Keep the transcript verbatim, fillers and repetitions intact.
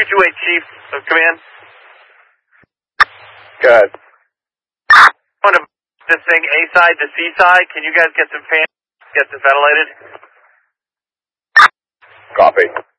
two two eight, Chief. Uh, come in. Good. On this thing, A side to C side. Can you guys get some fans? Get this ventilated? Copy.